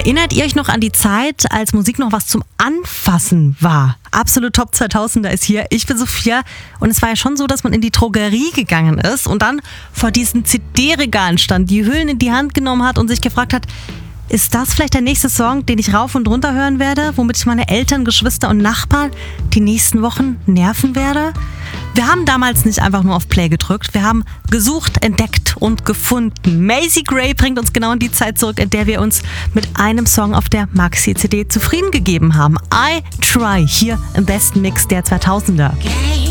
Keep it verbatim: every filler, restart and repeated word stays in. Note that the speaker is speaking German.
Erinnert ihr euch noch an die Zeit, als Musik noch was zum Anfassen war? Absolut Top zweitausender ist hier. Ich bin Sophia und es war ja schon so, dass man in die Drogerie gegangen ist und dann vor diesen C D-Regalen stand, die Hüllen in die Hand genommen hat und sich gefragt hat, ist das vielleicht der nächste Song, den ich rauf und runter hören werde, womit ich meine Eltern, Geschwister und Nachbarn die nächsten Wochen nerven werde? Wir haben damals nicht einfach nur auf Play gedrückt, wir haben gesucht, entdeckt und gefunden. Macy Gray bringt uns genau in die Zeit zurück, in der wir uns mit einem Song auf der Maxi-C D zufrieden gegeben haben. I Try, hier im besten Mix der zweitausender.